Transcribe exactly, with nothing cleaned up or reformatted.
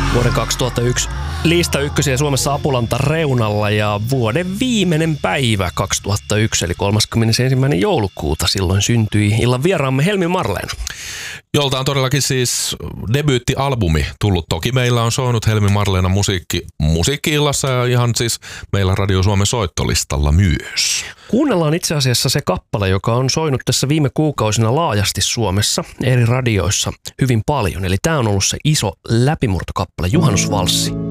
Vuoden kaksituhattayksi lista ykkösiä Suomessa Apulanta reunalla ja vuoden viimeinen päivä kaksituhattayksi eli kolmaskymmenesensimmäinen joulukuuta silloin syntyi illan vieraamme Helmi Marleena. Jolta on todellakin siis debyyttialbumi tullut. Toki meillä on soinut Helmi Marleena musiikki musiikki-illassa ja ihan siis meillä Radio Suomen soittolistalla myös. Kuunnellaan itse asiassa se kappale, joka on soinut tässä viime kuukausina laajasti Suomessa eri radioissa hyvin paljon. Eli tämä on ollut se iso läpimurtokappale, Juhannusvalssi.